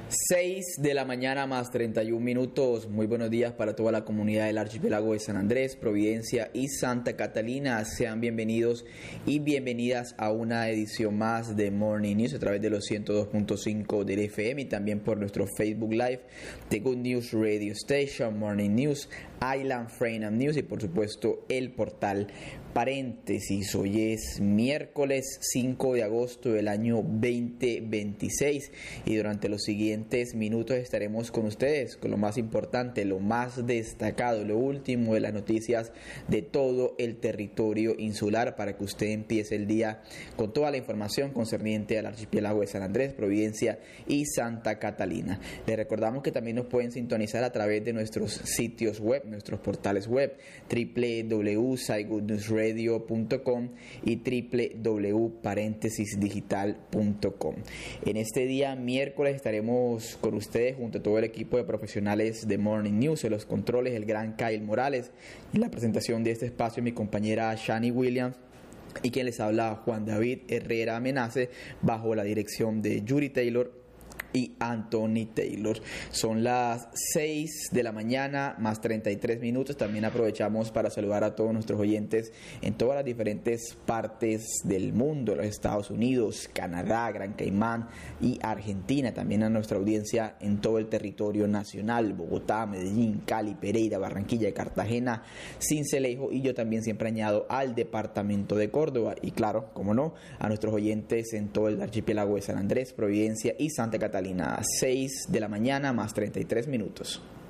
6 de la mañana más 31 minutos. Muy buenos días para toda la comunidad del archipiélago de San Andrés, Providencia y Santa Catalina. Sean bienvenidos y bienvenidas a una edición más de Morning News a través de los 102.5 del FM y también por nuestro Facebook Live de Good News Radio Station, Morning News, Island Frame News y por supuesto el portal Paréntesis. Hoy es miércoles 5 de agosto del año 2026 y durante los siguientes minutos estaremos con ustedes con lo más importante, lo más destacado, lo último de las noticias de todo el territorio insular para que usted empiece el día con toda la información concerniente al archipiélago de San Andrés, Providencia y Santa Catalina. Les recordamos que también nos pueden sintonizar a través de nuestros sitios web, nuestros portales web, www.saigoodnewsradio.com y www.paréntesisdigital.com. En este día miércoles estaremos con ustedes junto a todo el equipo de profesionales de Morning News, en los controles el gran Kyle Morales, en la presentación de este espacio mi compañera Shani Williams y quien les habla Juan David Herrera Amenace bajo la dirección de Yuri Taylor y Anthony Taylor. Son las 6 de la mañana más 33 minutos. También aprovechamos para saludar a todos nuestros oyentes en todas las diferentes partes del mundo, los Estados Unidos, Canadá, Gran Caimán y Argentina. También a nuestra audiencia en todo el territorio nacional, Bogotá, Medellín, Cali, Pereira, Barranquilla, Cartagena, Sincelejo y yo también siempre añado al departamento de Córdoba y claro, como no, a nuestros oyentes en todo el archipiélago de San Andrés, Providencia y Santa Catalina. 6 de la mañana más 33 minutos.